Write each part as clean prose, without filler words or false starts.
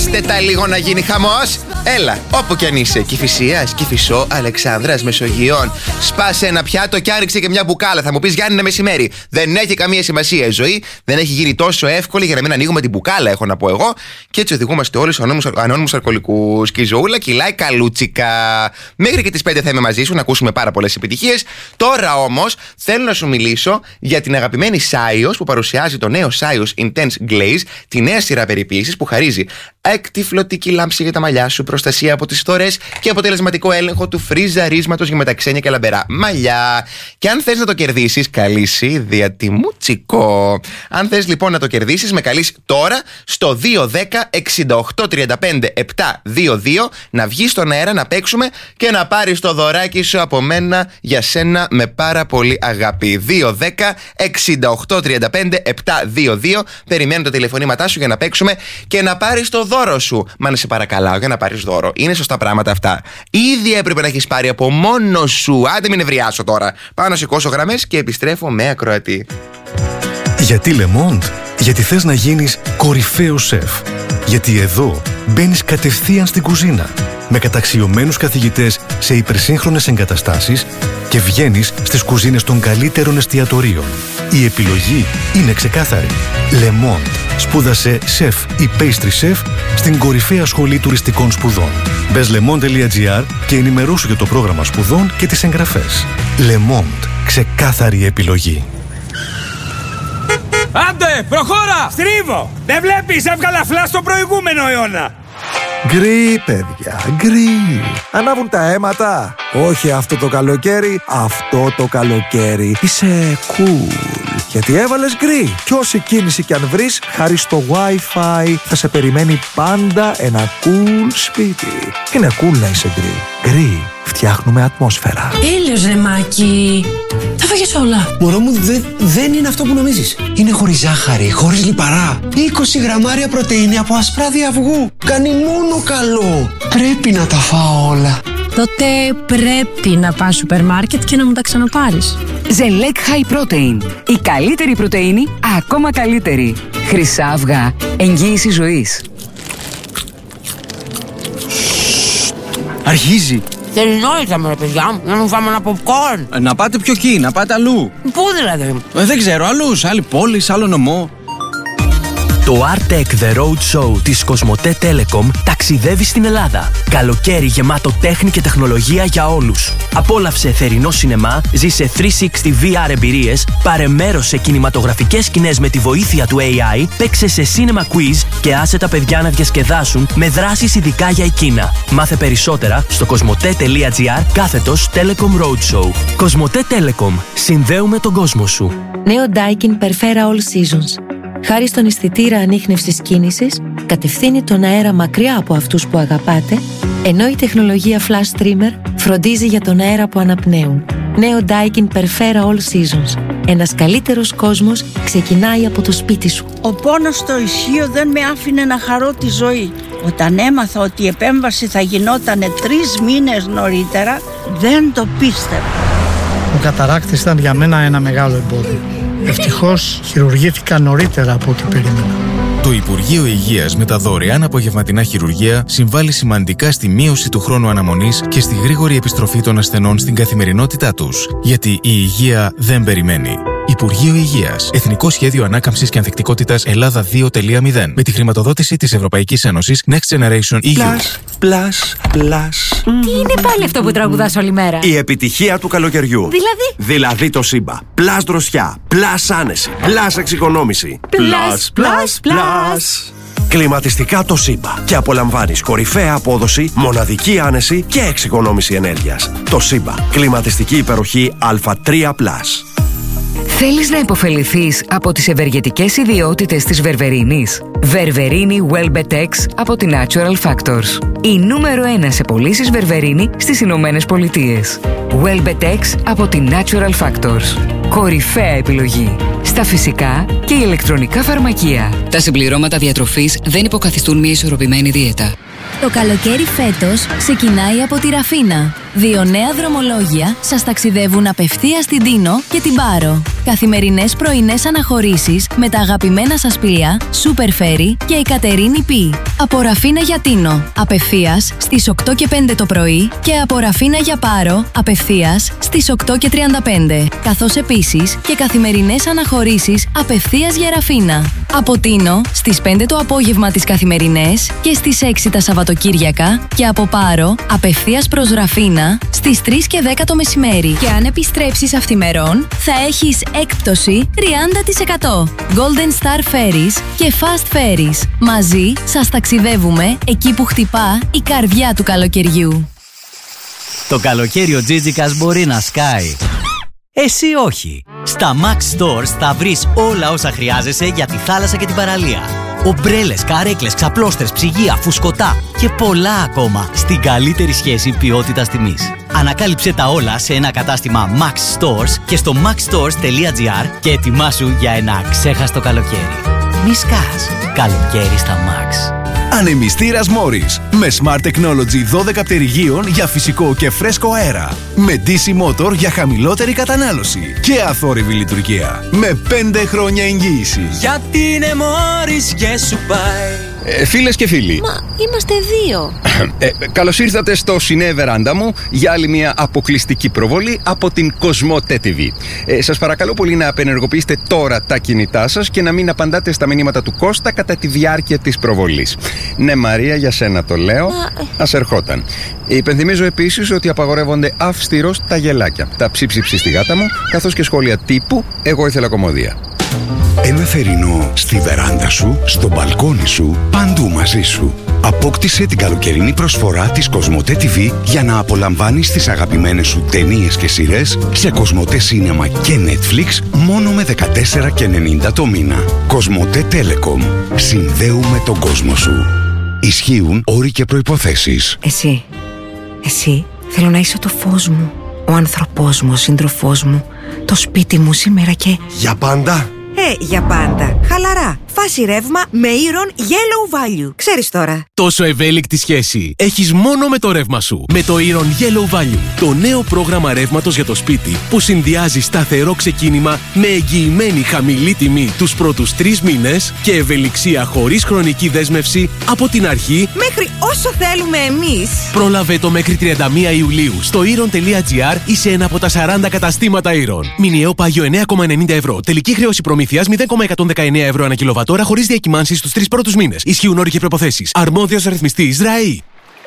Αφήστε τα λίγο να γίνει χαμός. Έλα, όπου κι αν είσαι, Κηφισίας, Κηφισό, Αλεξάνδρας, Μεσογειών, σπάσε ένα πιάτο και άνοιξε και μια μπουκάλα. Θα μου πεις, Γιάννη, είναι μεσημέρι. Δεν έχει καμία σημασία. Η ζωή δεν έχει γίνει τόσο εύκολη για να μην ανοίγουμε την μπουκάλα, έχω να πω εγώ. Και έτσι οδηγούμαστε όλοι στους ανώνυμους αλκοολικούς. Και η ζωούλα κυλάει καλούτσικα. Μέχρι και τις 5 θα είμαι μαζί σου να ακούσουμε πάρα πολλές επιτυχίες. Τώρα όμως θέλω να σου μιλήσω για την αγαπημένη Σάιος που παρουσιάζει το νέο Σάιος Intense Glaze, τη νέα σειρά περιποίησης που χαρίζει εκτυφλωτική λάμψη για τα μαλλιά σου, προστασία από τις φθορές και αποτελεσματικό έλεγχο του φριζαρίσματος για μεταξένια και λαμπερά μαλλιά. Και αν θες να το κερδίσεις, καλείς διατιμούτσικο. Αν θες λοιπόν να το κερδίσεις, με καλείς τώρα στο 210-6835-722 να βγεις στον αέρα να παίξουμε και να πάρεις το δωράκι σου από μένα για σένα με πάρα πολύ αγάπη. 210-6835-722. Περιμένω τα τηλεφωνήματά σου για να παίξουμε και να πάρεις το δώρο σου. Μα να σε παρακαλάω για να πάρεις δώρο. Είναι σωστά πράγματα αυτά. Ήδη έπρεπε να έχεις πάρει από μόνο σου. Άντε μην ευριάσω τώρα. Πάω να σηκώσω γραμμές και επιστρέφω με ακροατή. Γιατί Le Monde? Γιατί θες να γίνεις κορυφαίος σεφ. Γιατί εδώ μπαίνεις κατευθείαν στην κουζίνα με καταξιωμένους καθηγητές σε υπερσύγχρονες εγκαταστάσεις και βγαίνεις στις κουζίνες των καλύτερων εστιατορίων. Η επιλογή είναι ξεκάθαρη. Le Monde. Σπούδασε σεφ ή pastry chef στην κορυφαία σχολή τουριστικών σπουδών. Μπες lemonde.gr και ενημερώσου για το πρόγραμμα σπουδών και τις εγγραφές. Le Monde. Ξεκάθαρη επιλογή. Άντε, προχώρα! Στρίβω! Δεν βλέπεις, έβγαλα φλάς στο προηγούμενο αιώνα! Γκρι, παιδιά, γκρι. Ανάβουν τα αίματα. Όχι αυτό το καλοκαίρι, αυτό το καλοκαίρι. Είσαι cool. Γιατί έβαλες γκρι. Κι όση κίνηση κι αν βρεις, χάρη στο Wi-Fi θα σε περιμένει πάντα ένα cool σπίτι. Είναι cool να είσαι γκρι. Γκρι. Φτιάχνουμε ατμόσφαιρα. Τέλειος ρε Μάκη. Τα φάγες όλα. Μωρό μου, δεν είναι αυτό που νομίζεις. Είναι χωρίς ζάχαρη, χωρίς λιπαρά. 20 γραμμάρια πρωτεΐνη από ασπράδι αυγού. Κάνει μόνο καλό. Πρέπει να τα φάω όλα. Τότε πρέπει να πας σούπερ μάρκετ και να μου τα ξαναπάρεις. Ζελέκ High Protein. Η καλύτερη πρωτεΐνη, ακόμα καλύτερη. Χρυσά αυγά. Εγγύηση ζωής. Αρχίζει. Τελεινόητα ρε παιδιά, να μην φάμε ένα popcorn. Να πάτε πιο εκεί, να πάτε αλλού. Πού δηλαδή? Δεν ξέρω, αλλού, σε άλλη πόλη, σε άλλο νομό. Το Artec The Road Show της Κοσμοτέ Telecom ταξιδεύει στην Ελλάδα. Καλοκαίρι γεμάτο τέχνη και τεχνολογία για όλους. Απόλαυσε θερινό σινεμά, ζήσε 360 VR εμπειρίες, πάρε μέρος σε κινηματογραφικές σκηνές με τη βοήθεια του AI, παίξε σε cinema quiz και άσε τα παιδιά να διασκεδάσουν με δράσεις ειδικά για εκείνα. Μάθε περισσότερα στο κοσμοτέ.gr/Telecom Roadshow. Κοσμοτέ Telecom. Συνδέουμε τον κόσμο σου. Νέο Daikin Perfera All Seasons. Χάρη στον αισθητήρα ανίχνευσης κίνησης, κατευθύνει τον αέρα μακριά από αυτούς που αγαπάτε, ενώ η τεχνολογία Flash Streamer φροντίζει για τον αέρα που αναπνέουν. Νέο Daikin Perfera All Seasons. Ένας καλύτερος κόσμος ξεκινάει από το σπίτι σου. Ο πόνος στο ισχύο δεν με άφηνε να χαρώ τη ζωή. Όταν έμαθα ότι η επέμβαση θα γινότανε 3 μήνες νωρίτερα, δεν το πίστευα. Ο καταράκτης ήταν για μένα ένα μεγάλο εμπόδιο. Ευτυχώς χειρουργήθηκα νωρίτερα από ό,τι περίμενα. Το Υπουργείο Υγείας με τα δωρεάν απογευματινά χειρουργεία συμβάλλει σημαντικά στη μείωση του χρόνου αναμονής και στη γρήγορη επιστροφή των ασθενών στην καθημερινότητά τους. Γιατί η υγεία δεν περιμένει. Υπουργείο Υγείας. Εθνικό Σχέδιο Ανάκαμψης και Ανθεκτικότητας Ελλάδα 2.0. Με τη χρηματοδότηση της Ευρωπαϊκής Ένωσης Next Generation EU. Plus. Τι είναι πάλι αυτό που τραγουδάς όλη μέρα? Η επιτυχία του καλοκαιριού. Δηλαδή το Σύμπα. Plus δροσιά. Plus άνεση. Plus εξοικονόμηση. Plus. Κλιματιστικά το Σύμπα. Και απολαμβάνεις κορυφαία απόδοση, μοναδική άνεση και εξοικονόμηση ενέργειας. Το Σύμπα. Κλιματιστική υπεροχή Α3+. Θέλεις να υποφεληθείς από τις ευεργετικές ιδιότητες της βερβερίνης? Βερβερίνη Welbetex από τη Natural Factors. Η νούμερο 1 σε πωλήσεις βερβερίνη στις Ηνωμένες Πολιτείες. Welbetex από τη Natural Factors. Κορυφαία επιλογή. Στα φυσικά και ηλεκτρονικά φαρμακεία. Τα συμπληρώματα διατροφής δεν υποκαθιστούν μια ισορροπημένη δίαιτα. Το καλοκαίρι φέτος ξεκινάει από τη Ραφίνα. 2 νέα δρομολόγια σας ταξιδεύουν απευθείας στην Τίνο και την Πάρο. Καθημερινές πρωινές αναχωρήσεις με τα αγαπημένα σας πλοία Super Ferry και η Κατερίνη Π. Από Ραφίνα για Τίνο, απευθείας στις 8 και 5 το πρωί και από Ραφίνα για Πάρο, απευθείας στις 8 και 35. Καθώς επίσης και καθημερινές αναχωρήσεις απευθείας για Ραφίνα. Από Τίνο στις 5 το απόγευμα τις καθημερινές και στις 6 τα Σαββατοκύριακα και από Πάρο απευθείας προς Ραφίνα στις 3 και 10 το μεσημέρι. Και αν επιστρέψεις αυθημερών θα έχεις έκπτωση 30%. Golden Star Ferries και Fast Ferries. Μαζί σας ταξιδεύουμε εκεί που χτυπά η καρδιά του καλοκαιριού. Το καλοκαίρι ο Τζίτζικας μπορεί να σκάει. Εσύ όχι. Στα Max Stores θα βρεις όλα όσα χρειάζεσαι για τη θάλασσα και την παραλία. Ομπρέλες, καρέκλες, ξαπλώστρες, ψυγεία, φουσκωτά και πολλά ακόμα στην καλύτερη σχέση ποιότητας-τιμής. Ανακάλυψε τα όλα σε ένα κατάστημα Max Stores και στο maxstores.gr και ετοιμάσου για ένα ξέχαστο καλοκαίρι. Μη σκάς. Καλοκαίρι στα Max. Ανεμιστήρας Morris με Smart Technology 12 πτερυγίων για φυσικό και φρέσκο αέρα. Με DC Motor για χαμηλότερη κατανάλωση και αθόρυβη λειτουργία. Με 5 χρόνια εγγύηση. Γιατί είναι Morris και σου πάει. Φίλες και φίλοι. Μα είμαστε 2. Καλώς ήρθατε στο Ciné Veranda μου για άλλη μια αποκλειστική προβολή από την Κοσμοτέ TV. Σας παρακαλώ πολύ να απενεργοποιήσετε τώρα τα κινητά σας και να μην απαντάτε στα μηνύματα του Κώστα κατά τη διάρκεια της προβολής. Ναι, Μαρία, για σένα το λέω. Ας ερχόταν. Υπενθυμίζω επίσης ότι απαγορεύονται αυστηρώς τα γελάκια, τα ψίψιψη στη γάτα μου, καθώς και σχόλια τύπου «Εγώ ήθελα κομμωδία». Ένα θερινό στη βεράντα σου, στο μπαλκόνι σου, παντού μαζί σου. Απόκτησε την καλοκαιρινή προσφορά της Κοσμοτέ TV για να απολαμβάνεις τις αγαπημένες σου ταινίες και σειρές σε Κοσμοτέ Cinema και Netflix μόνο με 14,90 το μήνα. Κοσμοτέ Telecom. Συνδέουμε τον κόσμο σου. Ισχύουν όροι και προϋποθέσεις. Εσύ θέλω να είσαι το φως μου, ο άνθρωπός μου, ο σύντροφός μου, το σπίτι μου σήμερα και... Για πάντα. Για πάντα. Χαλαρά. Φάση ρεύμα με Iron Yellow Value. Ξέρεις τώρα. Τόσο ευέλικτη σχέση έχεις μόνο με το ρεύμα σου. Με το Iron Yellow Value. Το νέο πρόγραμμα ρεύματος για το σπίτι που συνδυάζει σταθερό ξεκίνημα με εγγυημένη χαμηλή τιμή τους πρώτους 3 μήνες και ευελιξία χωρίς χρονική δέσμευση από την αρχή μέχρι όσο θέλουμε εμείς. Πρόλαβε το μέχρι 31 Ιουλίου στο iron.gr ή σε ένα από τα 40 καταστήματα Iron. Μηνιαίο πάγιο 9,90 ευρώ. Τελική χρέωση προμήθειας 0,119 ευρώ ανά κιλοβατόρα χωρίς διακυμάνσεις στους 3 πρώτους μήνες. Ισχύουν όροι και προϋποθέσεις. Αρμόδιος ρυθμιστής ΡΑΗ.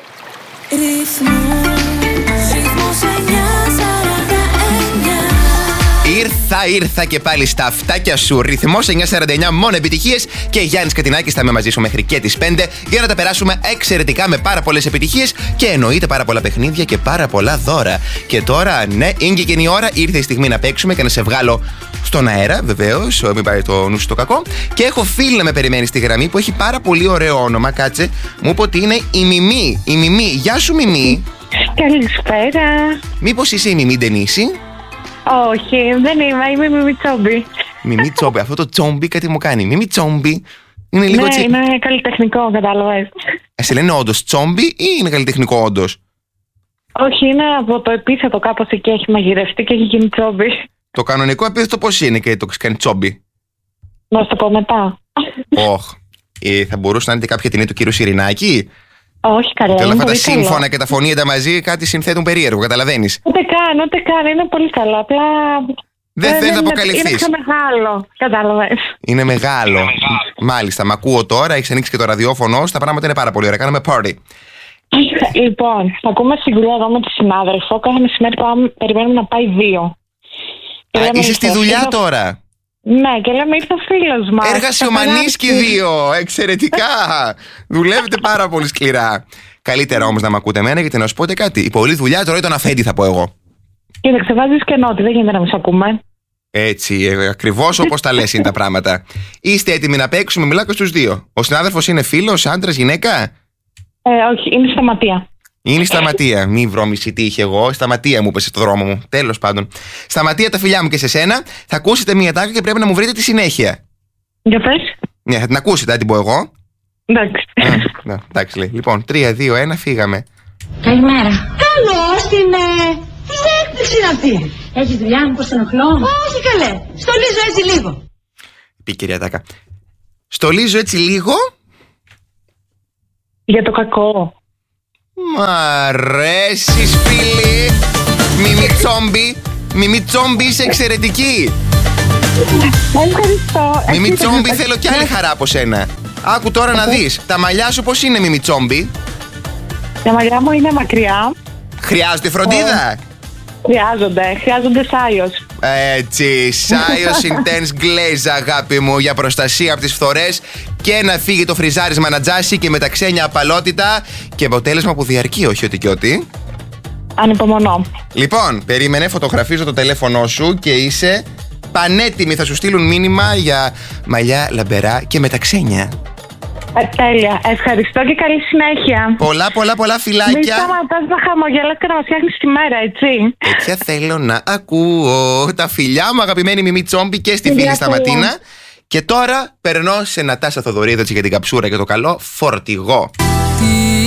Ήρθα και πάλι στα αυτάκια σου. Ρυθμός 949, μόνο επιτυχίες. Και Γιάννης Κατινάκης θα είμαι μαζί σου μέχρι και τις 5 για να τα περάσουμε εξαιρετικά με πάρα πολλές επιτυχίες και εννοείται πάρα πολλά παιχνίδια και πάρα πολλά δώρα. Και τώρα, ναι, είναι και η ώρα. Ήρθε η στιγμή να παίξουμε και να σε βγάλω στον αέρα, βεβαίως. Μην πάει το νου στο κακό. Και έχω φίλη να με περιμένει στη γραμμή που έχει πάρα πολύ ωραίο όνομα. Κάτσε, μου είπε ότι είναι η Μιμή. Η Μιμή, γεια σου Μιμή. Καλησπέρα. Μήπως είσαι η Μιμή Ντενίση? Όχι, δεν είμαι η Μιμή Τσόμπι. Μιμή Τσόμπι, αυτό το τσόμπι κάτι μου κάνει. Μιμή Τσόμπι. Είναι λίγο ναι, είναι καλλιτεχνικό, κατάλαβες. Σε λένε όντως τσόμπι ή είναι καλλιτεχνικό όντως? Όχι, είναι από το επίθετο κάπως εκεί, έχει μαγειρευτεί και έχει γίνει τσόμπι. Το κανονικό επίθετο πώς είναι και το κάνει τσόμπι? Να σου το πω μετά. Θα μπορούσε να είναι κάποια ταινία του κύριου Σιρινάκη? Όχι, καλά. Και όλα αυτά τα σύμφωνα και τα φωνήεντα μαζί κάτι συνθέτουν περίεργο, καταλαβαίνεις. Ούτε καν, είναι πολύ καλά. Απλά. Δεν θέλει να αποκαλυφθείς. Είναι πιο μεγάλο, κατάλαβες. Είναι μεγάλο. Μάλιστα, μ' ακούω τώρα, έχεις ανοίξει και το ραδιόφωνο, τα πράγματα είναι πάρα πολύ ωραία. Κάνουμε party. Λοιπόν, ακούμε συγκρούα εδώ με τη συνάδελφο. Κάθε μεσημέρι περιμένουμε να πάει 2. Είσαι στη δουλειά τώρα? Ναι, και λέμε ήρθε ο φίλος μας. Εργασιομανείς και 2. Εξαιρετικά. Δουλεύετε πάρα πολύ σκληρά. Καλύτερα όμως να μ' ακούτε εμένα, γιατί να σου πω κάτι. Η πολλή δουλειά τρώει τον αφέντη, θα πω εγώ. Κοίταξε, βάζεις κενότη, δεν γίνεται να μην σε ακούμε. Έτσι, ακριβώς όπως τα λες είναι τα πράγματα. Είστε έτοιμοι να παίξουμε? Μιλάω και στους 2. Ο συνάδελφος είναι φίλος, άντρας, γυναίκα? Όχι, είναι σταματία. Είναι η Σταματία. Μη βρώμηση τι είχε εγώ. Σταματία μου πέσε στο δρόμο μου. Τέλος πάντων. Σταματία, τα φιλιά μου και σε σένα. Θα ακούσετε μία τάκα και πρέπει να μου βρείτε τη συνέχεια. Για πες. Ναι, θα την ακούσετε, θα την πω εγώ. Εντάξει. Εντάξει, λέει. Λοιπόν, 3, 2, 1, φύγαμε. Καλημέρα. Καλώς είμαι. Τι έκπληξη είναι αυτή. Έχεις δουλειά, μήπως σε ενοχλώ? Όχι καλέ. Στολίζω έτσι λίγο. Πει κυρία Τάκα. Στολίζω έτσι λίγο. Για το κακό. Μ' αρέσεις, φίλη. Μιμιτσόμπι, είσαι εξαιρετική. Ευχαριστώ. Μιμιτσόμπι, θέλω κι άλλη χαρά από σένα. Άκου τώρα να δεις. Τα μαλλιά σου πώς είναι, Μιμιτσόμπι? Τα μαλλιά μου είναι μακριά. Χρειάζονται φροντίδα? Χρειάζονται σάιος. Έτσι, σάιος Intense Glaze, αγάπη μου, για προστασία από τις φθορές και να φύγει το φριζάρισμα να τζάσει και με τα ξένια απαλότητα και αποτέλεσμα που διαρκεί, όχι ότι κι ότι. Ανυπομονώ. Λοιπόν, περίμενε, φωτογραφίζω το τηλέφωνό σου και είσαι πανέτοιμη. Θα σου στείλουν μήνυμα για μαλλιά λαμπερά και με τα ξένια. Τέλεια. Ευχαριστώ και καλή συνέχεια. Πολλά φιλάκια. Μην σταματάς να χαμογελάς και να μας φτιάχνεις τη μέρα, έτσι. Τέτοια θέλω να ακούω. Τα φιλιά μου, αγαπημένη Μιμιτσόμπι, και στη φίλη Σταματίνα. Και τώρα περνώ σε Νατάσα Θοδωρίδου για την καψούρα και το καλό φορτηγό.